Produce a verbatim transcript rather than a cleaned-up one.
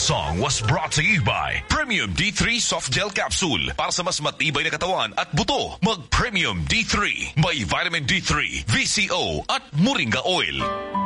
song was brought to you by Premium D three Soft Gel Capsule. Para sa mas matibay na katawan at buto, mag Premium D three. May vitamin D three, V C O at Moringa Oil.